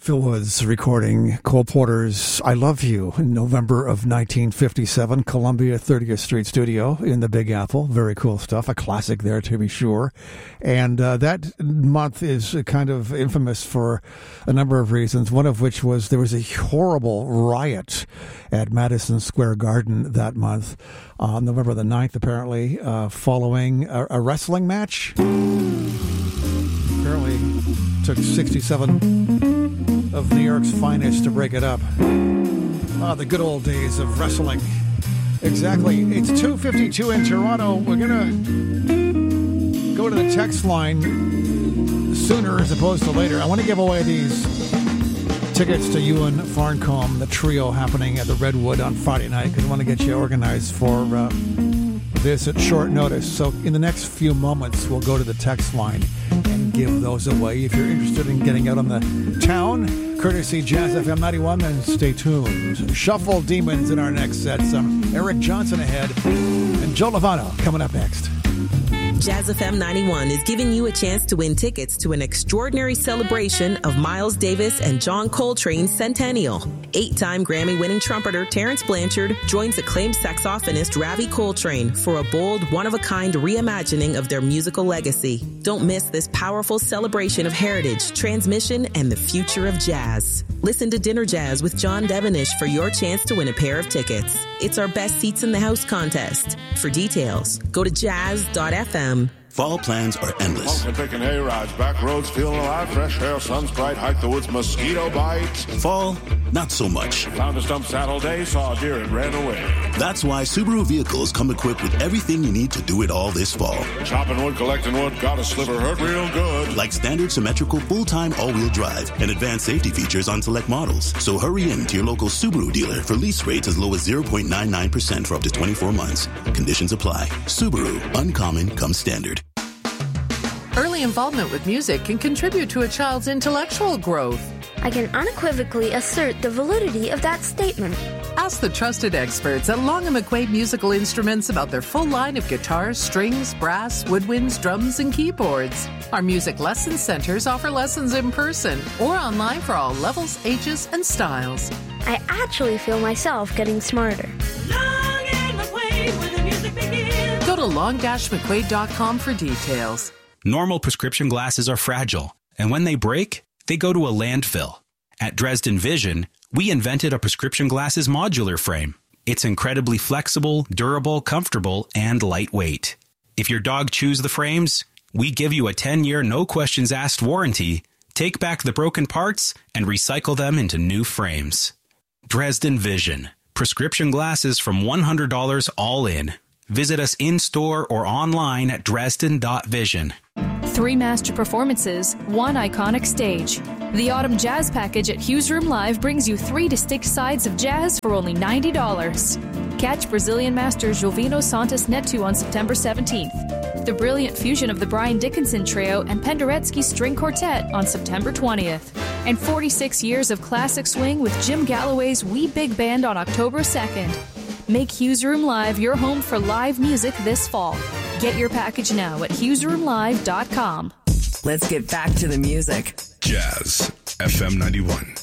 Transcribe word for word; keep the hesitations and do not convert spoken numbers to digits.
Phil Woods recording Cole Porter's I Love You in November of nineteen fifty-seven, Columbia thirtieth Street Studio in the Big Apple. Very cool stuff. A classic there, to be sure. And uh, that month is kind of infamous for a number of reasons, one of which was there was a horrible riot at Madison Square Garden that month, on November the ninth, apparently, uh, following a, a wrestling match. Apparently took sixty-seven of New York's finest to break it up. Ah, the good old days of wrestling. Exactly. It's two fifty-two in Toronto. We're going to go to the text line sooner as opposed to later. I want to give away these tickets to Ewan Farncombe, the trio happening at the Redwood on Friday night, because I want to get you organized for uh, this at short notice. So in the next few moments, we'll go to the text line and give those away. If you're interested in getting out on the town, courtesy Jazz F M ninety-one, then stay tuned. Shuffle Demons in our next set. Some Eric Johnson ahead, and Joe Lovano coming up next. Jazz F M ninety-one is giving you a chance to win tickets to an extraordinary celebration of Miles Davis and John Coltrane's centennial. Eight-time Grammy-winning trumpeter Terrence Blanchard joins acclaimed saxophonist Ravi Coltrane for a bold, one-of-a-kind reimagining of their musical legacy. Don't miss this powerful celebration of heritage, transmission, and the future of jazz. Listen to Dinner Jazz with John Devenish for your chance to win a pair of tickets. It's our Best Seats in the House contest. For details, go to jazz dot f m. Fall plans are endless. Pumpkin picking hay-rides, back roads feeling alive, fresh air, sun's bright, hike the woods, mosquito bites. Fall, not so much. Found a stump saddle day, saw a deer and ran away. That's why Subaru vehicles come equipped with everything you need to do it all this fall. Chopping wood, collecting wood, got a sliver hurt real good. Like standard symmetrical full-time all-wheel drive and advanced safety features on select models. So hurry in to your local Subaru dealer for lease rates as low as zero point nine nine percent for up to twenty-four months. Conditions apply. Subaru, uncommon comes standard. Early involvement with music can contribute to a child's intellectual growth. I can unequivocally assert the validity of that statement. Ask the trusted experts at Long and McQuaid Musical Instruments about their full line of guitars, strings, brass, woodwinds, drums, and keyboards. Our music lesson centers offer lessons in person or online for all levels, ages, and styles. I actually feel myself getting smarter. Long and McQuaid, where the music begins. Go to long dash mcquaid dot com for details. Normal prescription glasses are fragile, and when they break, they go to a landfill. At Dresden Vision, we invented a prescription glasses modular frame. It's incredibly flexible, durable, comfortable, and lightweight. If your dog chews the frames, we give you a ten-year no-questions-asked warranty, take back the broken parts, and recycle them into new frames. Dresden Vision. Prescription glasses from one hundred dollars all in. Visit us in-store or online at dresden dot vision. Three master performances, one iconic stage. The Autumn Jazz Package at Hughes Room Live brings you three distinct sides of jazz for only ninety dollars. Catch Brazilian master Jovino Santos Neto on September seventeenth. The brilliant fusion of the Brian Dickinson Trio and Penderecki String Quartet on September twentieth. And forty-six years of classic swing with Jim Galloway's Wee Big Band on October second. Make Hughes Room Live your home for live music this fall. Get your package now at hughes room live dot com. Let's get back to the music. Jazz F M ninety-one.